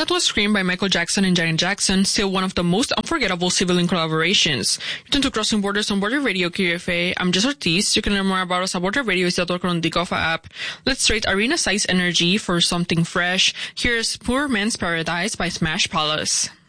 That was Scream by Michael Jackson and Janet Jackson, still one of the most unforgettable civilian collaborations. You turn to Crossing Borders on Border Radio QFA. I'm Jess Ortiz. You can learn more about us at borderradio.org on the Gofa app. Let's rate Arena Size Energy for Something Fresh. Here's Poor Man's Paradise by Smash Palace.